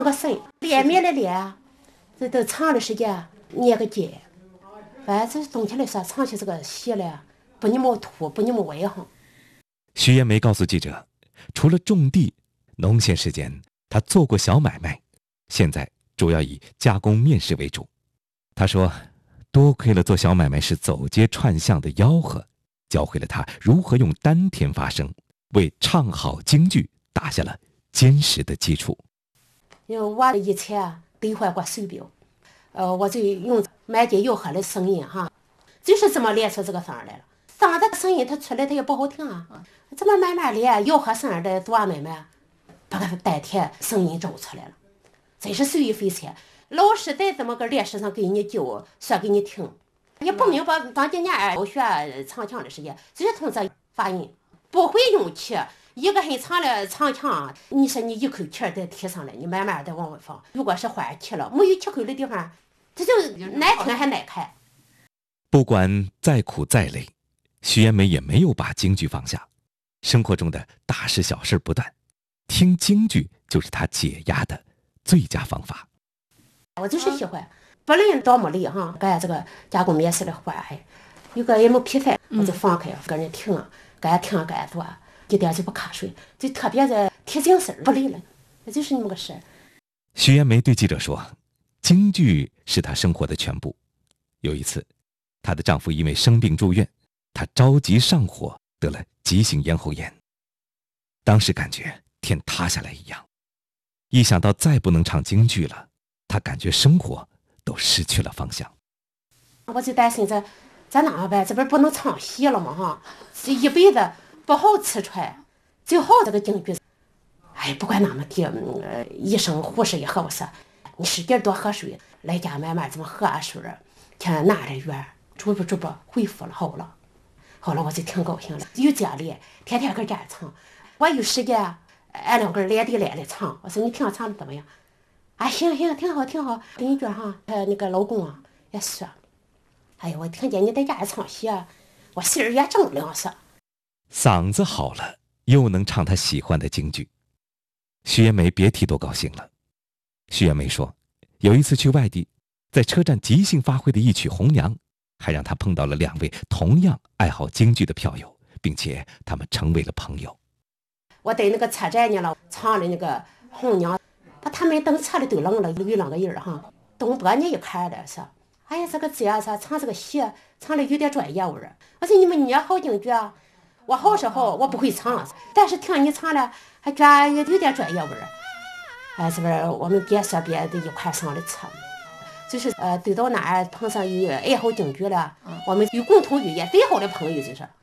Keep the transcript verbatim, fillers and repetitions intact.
个声脸面的脸，这都唱的时间捏个结，反正总体来说唱起这个戏来不那么土，不那么违和。 徐延梅告诉记者，除了种地，农闲时间他做过小买卖，现在主要以加工面食为主。他说，多亏了做小买卖时走街串巷的吆喝，教会了他如何用丹田发声，为唱好京剧打下了坚实的基础。 因为我以前兑换过手表，呃，我就用满街吆喝的声音哈，就是这么练出这个声来了。嗓子声音它出来它也不好听啊，这么慢慢练吆喝声的多慢慢，把它丹田声音找出来了，真是受益匪浅。老师再怎么个练时上给你教说给你听，也不明白当今年我学唱腔的时间，就是通这发音，不会用气。一个人唱了唱腔，你说你一口气再提上来，你慢慢的往外放。如果是换气了，没有气口的地方，这就难听还难看。 不管再苦再累，徐延梅也没有把京剧放下。生活中的大事小事不断，听京剧就是她解压的最佳方法。 我就是喜欢，不论多么累哈，干这个加工面食的活，哎，有个也没疲乏，我就放开跟人听，干听干做。一点就不瞌睡，就特别的提精神，不累了，那就是那么个事。 徐延梅对记者说，京剧是她生活的全部。有一次，她的丈夫因为生病住院，她着急上火，得了急性咽喉炎。当时感觉天塌下来一样，一想到再不能唱京剧了，她感觉生活都失去了方向。 我就担心这咱哪办？这不是不能唱戏了吗？哈，这一辈子不好吃穿，最好这个京剧。哎，不管哪么地，呃，医生护士也和我说，你使劲多喝水，来家慢慢这么喝水，天哪的远，逐步逐步恢复了，好了。好了，我就挺高兴了，有奖励，天天搁家唱。我有时间，俺两个连地连的唱。我说你听我唱的怎么样？啊，行行，挺好挺好。邻居哈，他那个老公啊也说，哎呀，我听见你在家里唱戏啊，我心儿也正凉爽。 嗓子好了，又能唱他喜欢的京剧，徐延梅别提多高兴了。徐延梅说，有一次去外地，在车站即兴发挥的一曲《红娘》，还让她碰到了两位同样爱好京剧的票友，并且他们成为了朋友。 我在那个车站呢了，唱了那个《红娘》，把他们等车的都愣了，有两个人哈，东北人一看的说，哎呀，这个这样说唱这个戏唱的有点专业味儿。我说你们捏好京剧啊。我好是好，我不会唱，但是听你唱了，还觉得有点专业味儿。哎，是不是我们别说别的一块上的车，就是呃，走到哪儿碰上有爱好京剧了，我们有共同语言，最好的朋友就是。